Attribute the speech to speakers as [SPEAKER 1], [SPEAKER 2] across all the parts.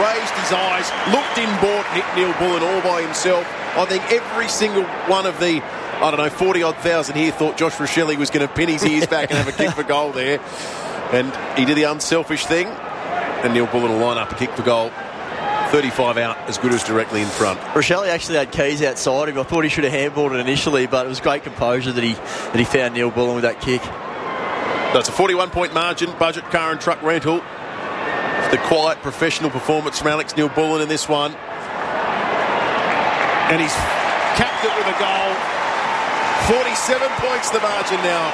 [SPEAKER 1] raised his eyes, looked in, bought Neil Bullen all by himself. I think every single one of the 40-odd thousand here thought Josh Rachele was going to pin his ears back and have a kick for goal there. And he did the unselfish thing. And Neil Bullen will line up a kick for goal. 35 out, as good as directly in front.
[SPEAKER 2] Rachele actually had Keys outside him. I thought he should have handballed it initially, but it was great composure that he found Neil Bullen with that kick.
[SPEAKER 1] That's a 41-point margin. Budget car and truck rental. The quiet professional performance from Alex Neil Bullen in this one. And he's capped it with a goal. 47 points the margin now.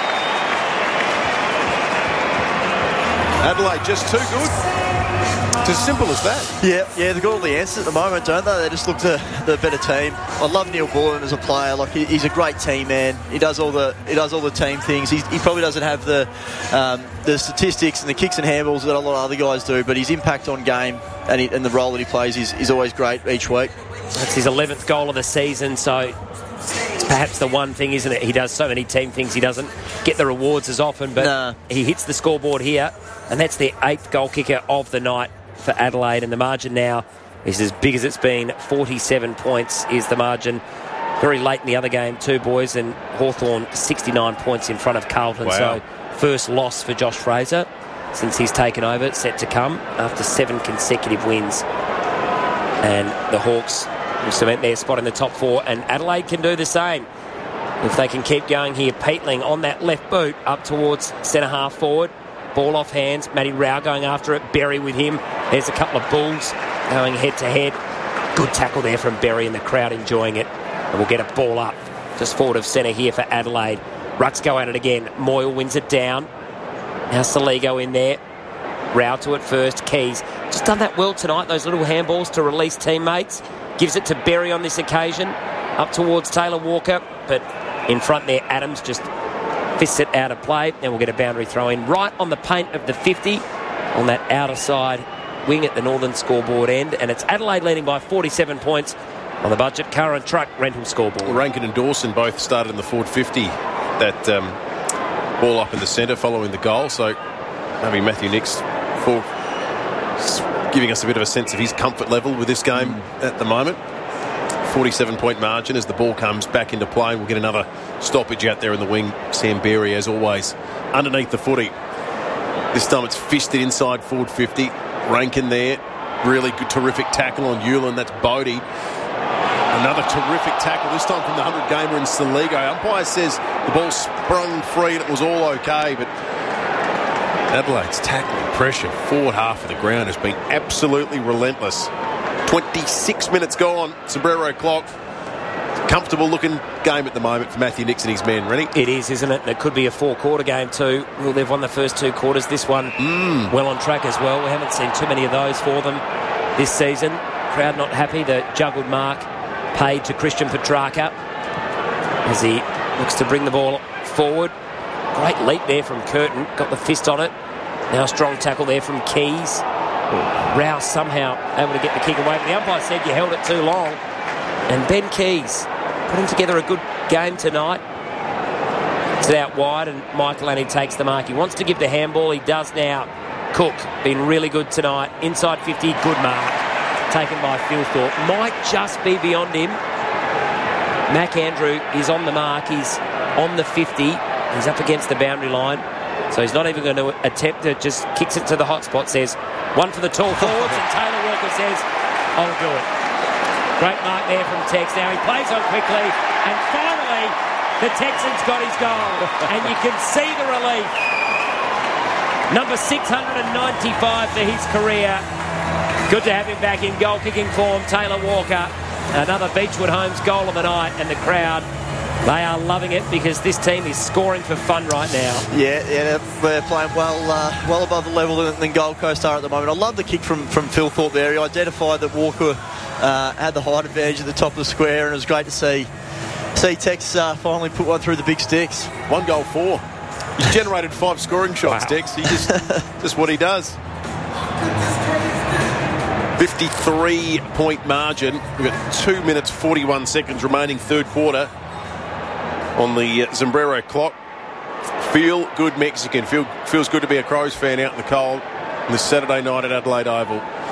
[SPEAKER 1] Adelaide just too good. It's as simple as that.
[SPEAKER 2] Yeah, they've got all the answers at the moment, don't they? They just look the better team. I love Neil Bullen as a player. Like he's a great team man. He does all the team things. He probably doesn't have the statistics and the kicks and handballs that a lot of other guys do, but his impact on game and the role that he plays is always great each week.
[SPEAKER 3] That's his 11th goal of the season, so it's perhaps the one thing, isn't it? He does so many team things. He doesn't get the rewards as often, but he hits the scoreboard here, and that's the 8th goal kicker of the night for Adelaide, and the margin now is as big as it's been. 47 points is the margin. Very late in the other game too, boys, and Hawthorn 69 points in front of Carlton.
[SPEAKER 1] Wow.
[SPEAKER 3] So first loss for Josh Fraser since he's taken over. It's set to come after 7 consecutive wins, and the Hawks will cement their spot in the top 4, and Adelaide can do the same if they can keep going here. Peatling on that left boot up towards centre half forward. Ball off hands. Matty Rao going after it. Berry with him. There's a couple of Bulls going head to head. Good tackle there from Berry, and the crowd enjoying it. And we'll get a ball up just forward of centre here for Adelaide. Rucks go at it again. Moyle wins it down. Now Saligo in there. Rao to it first. Keys just done that well tonight. Those little handballs to release teammates. Gives it to Berry on this occasion. Up towards Taylor Walker. But in front there, Adams just fists it out of play, and we'll get a boundary throw in right on the paint of the 50 on that outer side wing at the northern scoreboard end, and it's Adelaide leading by 47 points on the Budget Car and Truck rental scoreboard.
[SPEAKER 1] Rankin and Dawson both started in the forward 50. That ball up in the centre following the goal, so maybe Matthew Nicks giving us a bit of a sense of his comfort level with this game at the moment. 47-point margin as the ball comes back into play. We'll get another stoppage out there in the wing. Sam Berry, as always, underneath the footy. This time it's fisted inside forward 50. Rankin there. Really good, terrific tackle on Hewlin. That's Bodie. Another terrific tackle, this time from the 100-gamer in Saligo. Umpire says the ball sprung free and it was all okay, but Adelaide's tackling pressure forward half of the ground has been absolutely relentless. 26 minutes gone, sombrero clock. Comfortable looking game at the moment for Matthew Nicks and his men. Ready?
[SPEAKER 3] It is, isn't it? And it could be a 4-quarter game too. Well, they've won the first 2 quarters. This one well on track as well. We haven't seen too many of those for them this season. Crowd not happy. The juggled mark paid to Christian Petrarca as he looks to bring the ball forward. Great leap there from Curtin. Got the fist on it. Now a strong tackle there from Keys. Rouse somehow able to get the kick away, but the umpire said you held it too long. And Ben Keys putting together a good game tonight. It's out wide, and Michael Annie takes the mark. He wants to give the handball. He does now. Cook been really good tonight. Inside 50, good mark. Taken by Phil Thorpe. Might just be beyond him. Mac Andrew is on the mark. He's on the 50. He's up against the boundary line. So he's not even going to attempt it. Just kicks it to the hot spot. Says, one for the tall forwards, and Taylor Walker says, I'll do it. Great mark there from Tex. Now he plays on quickly, and finally the Texans got his goal, and you can see the relief. Number 695 for his career. Good to have him back in goal kicking form. Taylor Walker, another Beechwood Homes goal of the night, and the crowd, they are loving it because this team is scoring for fun right now. Yeah,
[SPEAKER 2] they're playing well above the level than Gold Coast are at the moment. I love the kick from Phil Thorpe there. He identified that Walker had the height advantage at the top of the square, and it was great to see Tex finally put one through the big sticks.
[SPEAKER 1] 1 goal 4. He's generated 5 scoring shots, wow. Tex. He just what he does. 53-point margin. We've got 2 minutes 41 seconds remaining, third quarter on the sombrero clock. Feel good Mexican. Feels good to be a Crows fan out in the cold on this Saturday night at Adelaide Oval.